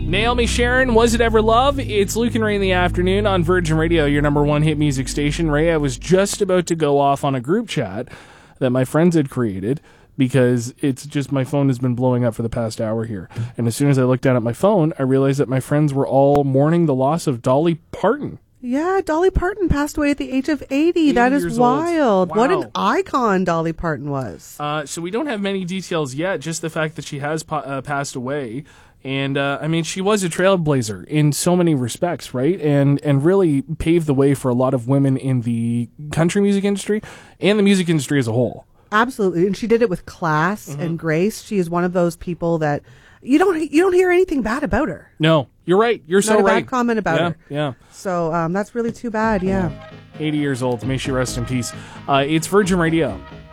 Naomi Sharon, Was It Ever Love? It's Luke and Ray in the afternoon on Virgin Radio, your number one hit music station. Ray, I was just about to go off on a group chat that my friends had created because it's just my phone has been blowing up for the past hour here. And as soon as I looked down at my phone, I realized that my friends were all mourning the loss of Dolly Parton. Yeah, Dolly Parton passed away at the age of 80. That is wild. Wow. What an icon Dolly Parton was. So we don't have many details yet, just the fact that she has passed away. And, I mean, she was a trailblazer in so many respects, right? And really paved the way for a lot of women in the country music industry and the music industry as a whole. Absolutely. And she did it with class and grace. She is one of those people that you don't hear anything bad about her. No, you're right. You're so right. Not a bad comment about her. Yeah. So that's really too bad, yeah. 80 years old. May she rest in peace. It's Virgin Radio.